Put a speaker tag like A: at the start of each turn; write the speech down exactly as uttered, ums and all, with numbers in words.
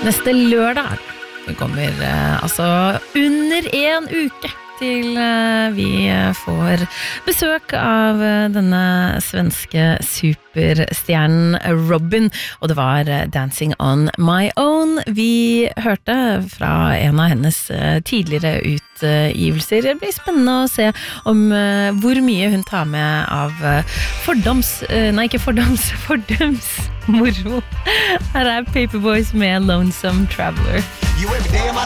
A: Neste lørdag det kommer eh, altså under en uke til eh, vi får besøk av eh, denne svenske superstjernen Robin, og det var eh, Dancing on My Own vi hørte fra en av hennes eh, tidligere utgivelser. Det blir spennende å se om eh, hvor mye hun tar med av eh, fordoms, eh, nei ikke fordoms, fordums moro. Her er Paperboys med Lonesome Traveler.